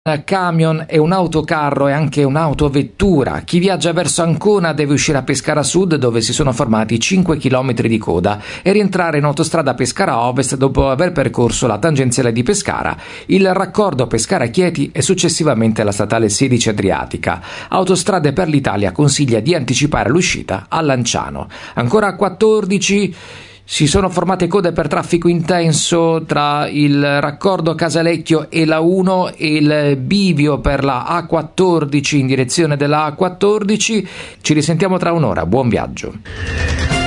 camion e un autocarro e anche un'autovettura. Chi viaggia verso Ancona deve uscire a Pescara Sud, dove si sono formati 5 km di coda, e rientrare in autostrada Pescara Ovest dopo aver percorso la tangenziale di Pescara, il raccordo Pescara-Chieti e successivamente la statale 16 Adriatica. Autostrade per l'Italia consiglia di anticipare l'uscita a Lanciano. Ancora a 14 si sono formate code per traffico intenso tra il raccordo Casalecchio e la 1 e il bivio per la A14 in direzione della A14. Ci risentiamo tra un'ora. Buon viaggio.